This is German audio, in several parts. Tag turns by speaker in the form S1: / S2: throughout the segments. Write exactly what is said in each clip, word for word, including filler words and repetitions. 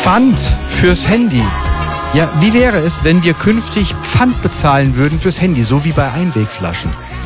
S1: Pfand fürs Handy. Ja, wie wäre es, wenn wir künftig Pfand bezahlen würden fürs Handy, so wie bei Einwegflaschen?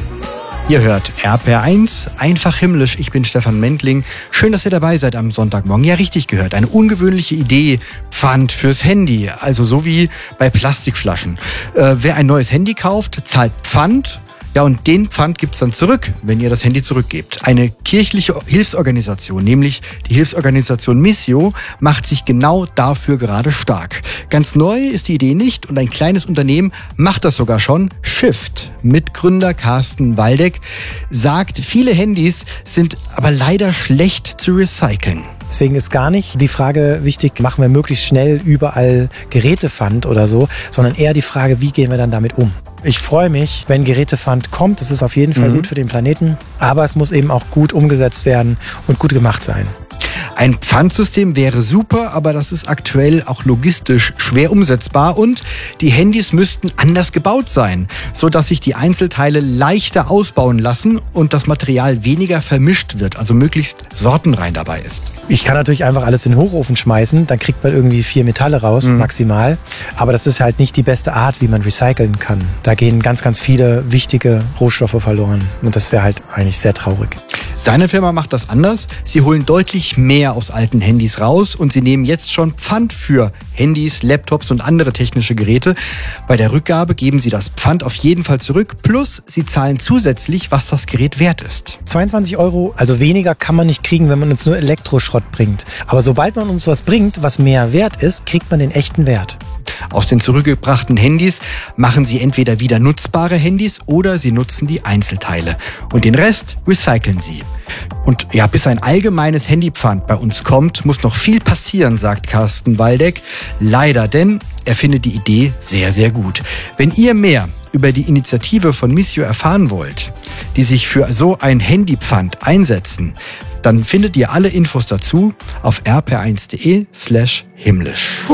S1: Ihr hört R P R eins, einfach himmlisch. Ich bin Stefan Mendling. Schön, dass ihr dabei seid am Sonntagmorgen. Ja, richtig gehört. Eine ungewöhnliche Idee. Pfand fürs Handy. Also so wie bei Plastikflaschen. Äh, wer ein neues Handy kauft, zahlt Pfand. Ja, und den Pfand gibt's dann zurück, wenn ihr das Handy zurückgebt. Eine kirchliche Hilfsorganisation, nämlich die Hilfsorganisation Missio, macht sich genau dafür gerade stark. Ganz neu ist die Idee nicht und ein kleines Unternehmen macht das sogar schon. Shift. Mitgründer Carsten Waldeck sagt, viele Handys sind aber leider schlecht zu recyceln.
S2: Deswegen ist gar nicht die Frage wichtig, machen wir möglichst schnell überall Gerätepfand oder so, sondern eher die Frage, wie gehen wir dann damit um? Ich freue mich, wenn Gerätepfand kommt. Das ist auf jeden Fall mhm. gut für den Planeten. Aber es muss eben auch gut umgesetzt werden und gut gemacht sein.
S1: Ein Pfandsystem wäre super, aber das ist aktuell auch logistisch schwer umsetzbar und die Handys müssten anders gebaut sein, sodass sich die Einzelteile leichter ausbauen lassen und das Material weniger vermischt wird, also möglichst sortenrein dabei ist.
S2: Ich kann natürlich einfach alles in den Hochofen schmeißen, dann kriegt man irgendwie vier Metalle raus, mhm. maximal. Aber das ist halt nicht die beste Art, wie man recyceln kann. Da gehen ganz, ganz viele wichtige Rohstoffe verloren und das wäre halt eigentlich sehr traurig.
S1: Seine Firma macht das anders. Sie holen deutlich mehr aus alten Handys raus und sie nehmen jetzt schon Pfand für Handys, Laptops und andere technische Geräte. Bei der Rückgabe geben sie das Pfand auf jeden Fall zurück, plus sie zahlen zusätzlich, was das Gerät wert ist.
S2: zweiundzwanzig Euro, also weniger kann man nicht kriegen, wenn man uns nur Elektroschrott bringt. Aber sobald man uns was bringt, was mehr wert ist, kriegt man den echten Wert.
S1: Aus den zurückgebrachten Handys machen sie entweder wieder nutzbare Handys oder sie nutzen die Einzelteile. Und den Rest recyceln sie. Und ja, bis ein allgemeines Handypfand bei uns kommt, muss noch viel passieren, sagt Carsten Waldeck. Leider, denn er findet die Idee sehr, sehr gut. Wenn ihr mehr über die Initiative von Missio erfahren wollt, die sich für so ein Handypfand einsetzen, dann findet ihr alle Infos dazu auf r p r eins punkt d e slash himmlisch.